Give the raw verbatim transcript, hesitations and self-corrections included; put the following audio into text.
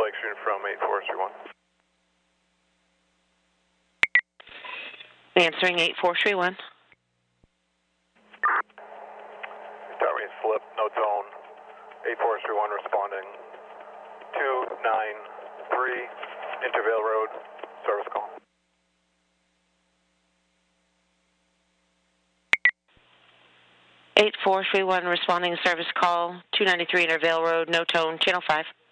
Lake Street from eight four three one. Answering eight four three one. Start reading slip, no tone. eight four three one responding. two nine three, Intervale Road, service call. eight four three one responding to service call, two ninety-three Intervale Road, no tone, channel five.